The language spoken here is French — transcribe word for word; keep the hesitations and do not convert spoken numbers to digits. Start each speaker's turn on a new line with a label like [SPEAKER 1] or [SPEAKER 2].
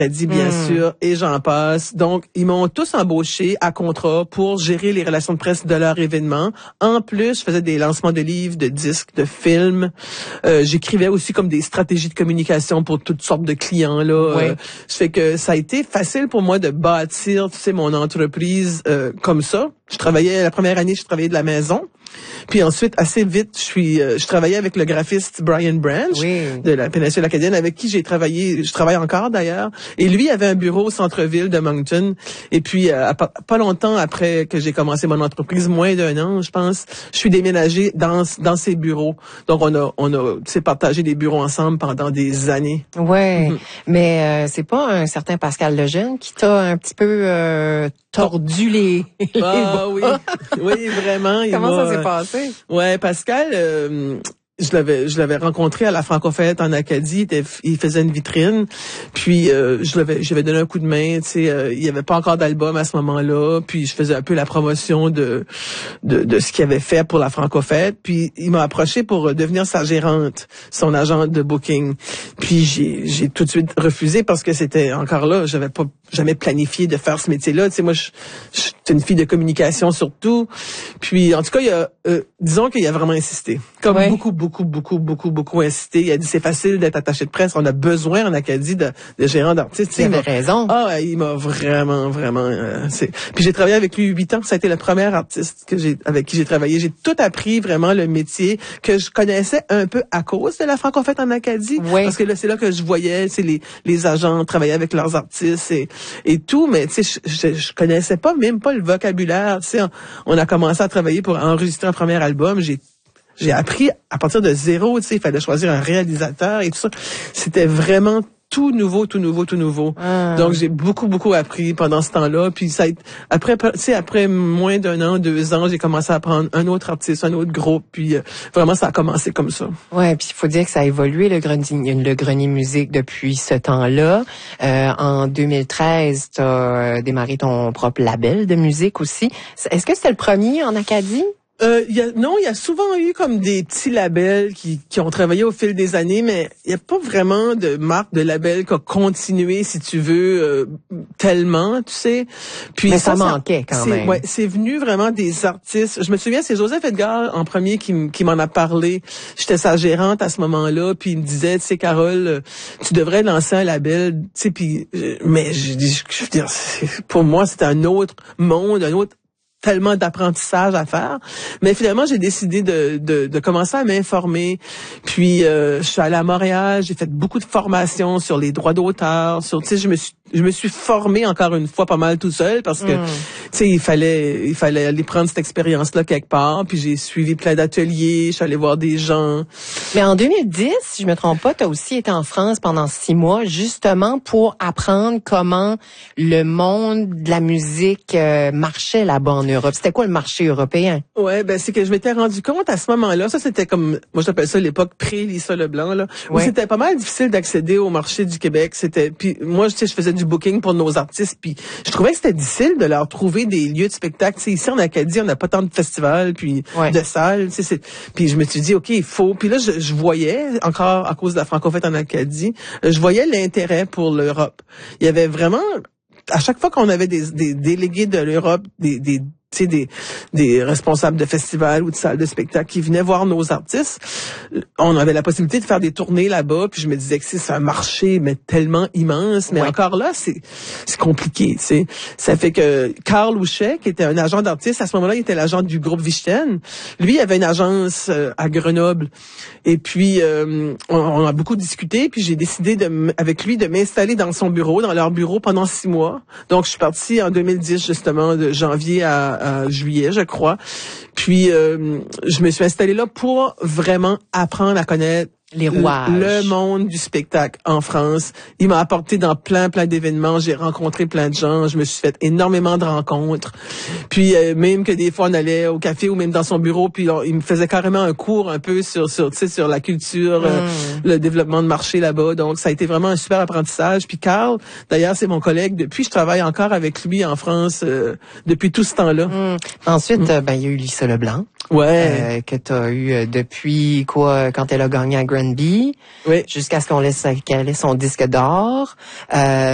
[SPEAKER 1] dit bien mmh. sûr, et j'en passe. Donc, ils m'ont tous embauché à contrat pour gérer les relations de presse de leur événement. En plus, je faisais des lancements de livres, de disques, de films. Euh, j'écrivais aussi comme des stratégies de communication pour toutes sortes de clients là.
[SPEAKER 2] Oui.
[SPEAKER 1] Euh, ça fait que ça a été facile pour moi de bâtir, tu sais, mon entreprise euh, comme ça. Je travaillais la première année, je travaillais de la maison. Puis ensuite, assez vite, je suis, euh, je travaillais avec le graphiste Brian Branch
[SPEAKER 2] oui.
[SPEAKER 1] de la péninsule acadienne, avec qui j'ai travaillé, je travaille encore d'ailleurs. Et lui avait un bureau au centre-ville de Moncton. Et puis, euh, pas, pas longtemps après que j'ai commencé mon entreprise, moins d'un an, je pense, je suis déménagée dans dans ses bureaux. Donc, on a, on a, tu sais, partagé des bureaux ensemble pendant des années.
[SPEAKER 2] Ouais,
[SPEAKER 1] mm-hmm.
[SPEAKER 2] mais euh, c'est pas un certain Pascal Lejeune qui t'a un petit peu euh, tordu les, les
[SPEAKER 1] ah oui, oui, vraiment.
[SPEAKER 2] Comment ça s'est passé?
[SPEAKER 1] Ouais, Pascal, euh, je l'avais, je l'avais rencontré à la Francofête en Acadie. Il, était, il faisait une vitrine. Puis euh, je l'avais, j'avais donné un coup de main. Tu sais, euh, il y avait pas encore d'album à ce moment-là. Puis je faisais un peu la promotion de de, de ce qu'il avait fait pour la Francofête. Puis il m'a approché pour devenir sa gérante, son agent de booking. Puis j'ai, j'ai tout de suite refusé parce que c'était encore là, j'avais pas jamais planifié de faire ce métier-là. Tu sais, moi, je, je suis une fille de communication surtout. Puis en tout cas, il y a, euh, disons qu'il a vraiment insisté, comme ouais. beaucoup, beaucoup. beaucoup, beaucoup, beaucoup, beaucoup insisté. Il a dit, c'est facile d'être attaché de presse. On a besoin en Acadie de, de gérants d'artistes.
[SPEAKER 2] Il avait raison.
[SPEAKER 1] Ah, il m'a vraiment, vraiment... Euh, c'est... Puis j'ai travaillé avec lui huit ans. Ça a été le premier artiste que j'ai, avec qui j'ai travaillé. J'ai tout appris vraiment le métier que je connaissais un peu à cause de la Francofête en Acadie.
[SPEAKER 2] Oui.
[SPEAKER 1] Parce que là, c'est là que je voyais les, les agents travailler avec leurs artistes et, et tout. Mais tu sais, je, je, je connaissais pas, même pas le vocabulaire. Tu sais, on, on a commencé à travailler pour enregistrer un premier album. J'ai J'ai appris à partir de zéro, tu sais, il fallait choisir un réalisateur et tout ça. C'était vraiment tout nouveau, tout nouveau, tout nouveau. Ah. Donc j'ai beaucoup, beaucoup appris pendant ce temps-là. Puis ça a été, après, tu sais, après moins d'un an, deux ans, j'ai commencé à apprendre un autre artiste, un autre groupe. Puis euh, vraiment, ça a commencé comme ça.
[SPEAKER 2] Ouais, puis il faut dire que ça a évolué le grenier, le grenier musique depuis ce temps-là. Euh, en deux mille treize, tu as démarré ton propre label de musique aussi. Est-ce que c'était le premier en Acadie?
[SPEAKER 1] Euh, y a, non, il y a souvent eu comme des petits labels qui, qui ont travaillé au fil des années, mais il n'y a pas vraiment de marque de label qui a continué, si tu veux, euh, tellement, tu sais.
[SPEAKER 2] Puis mais ça, ça manquait quand
[SPEAKER 1] c'est,
[SPEAKER 2] même.
[SPEAKER 1] Ouais, c'est venu vraiment des artistes. Je me souviens, c'est Joseph Edgar en premier qui, qui m'en a parlé. J'étais sa gérante à ce moment-là, puis il me disait, tu sais, Carole, tu devrais lancer un label, tu sais, puis mais je dis, je veux dire, pour moi, c'était un autre monde, un autre tellement d'apprentissage à faire, mais finalement j'ai décidé de de, de commencer à m'informer. Puis euh, je suis allée à Montréal, j'ai fait beaucoup de formations sur les droits d'auteur, sur tu sais je me suis je me suis formée encore une fois pas mal tout seul parce que mm. tu sais il fallait il fallait aller prendre cette expérience là quelque part. Puis j'ai suivi plein d'ateliers, je suis allée voir des gens.
[SPEAKER 2] Mais en deux mille dix, si je me trompe pas, tu as aussi été en France pendant six mois justement pour apprendre comment le monde de la musique euh, marchait là-bas en Europe. C'était quoi le marché européen?
[SPEAKER 1] Ouais, ben c'est que je m'étais rendu compte à ce moment-là, ça c'était comme moi j'appelle ça l'époque pré-Lisa Leblanc là, où ouais. c'était pas mal difficile d'accéder au marché du Québec. C'était puis moi tu sais je faisais du booking pour nos artistes, puis je trouvais que c'était difficile de leur trouver des lieux de spectacle. Tu sais ici en Acadie, on n'a pas tant de festivals puis ouais. de salles, tu sais c'est puis je me suis dit OK, il faut puis là je, je voyais encore à cause de la Francofête en Acadie, je voyais l'intérêt pour l'Europe. Il y avait vraiment à chaque fois qu'on avait des, des délégués de l'Europe, des, des tu sais, des, des responsables de festivals ou de salles de spectacle qui venaient voir nos artistes, on avait la possibilité de faire des tournées là-bas, puis je me disais que c'est un marché, mais tellement immense, mais ouais. encore là, c'est, c'est compliqué, tu sais. Ça fait que Carl Houchet, qui était un agent d'artiste, à ce moment-là, il était l'agent du groupe Vichten. Lui, il avait une agence euh, à Grenoble. Et puis, euh, on, on a beaucoup discuté, puis j'ai décidé de, avec lui de m'installer dans son bureau, dans leur bureau pendant six mois. Donc, je suis partie en deux mille dix, justement, de janvier à à juillet, je crois. Puis, euh, je me suis installée là pour vraiment apprendre à connaître
[SPEAKER 2] les rouages.
[SPEAKER 1] Le monde du spectacle en France. Il m'a apporté dans plein, plein d'événements. J'ai rencontré plein de gens. Je me suis fait énormément de rencontres. Puis, euh, même que des fois, on allait au café ou même dans son bureau, puis on, il me faisait carrément un cours un peu sur, sur, tu sais, sur la culture, mm. euh, le développement de marché là-bas. Donc, ça a été vraiment un super apprentissage. Puis Carl, d'ailleurs, c'est mon collègue. Depuis, je travaille encore avec lui en France euh, depuis tout ce temps-là.
[SPEAKER 2] Mm. Ensuite, mm. euh, ben, il y a eu Lisa Leblanc.
[SPEAKER 1] Ouais.
[SPEAKER 2] Euh, que tu as eu euh, depuis, quoi, quand elle a gagné à Granby,
[SPEAKER 1] oui.
[SPEAKER 2] jusqu'à ce qu'on laisse qu'elle ait son disque d'or. Euh,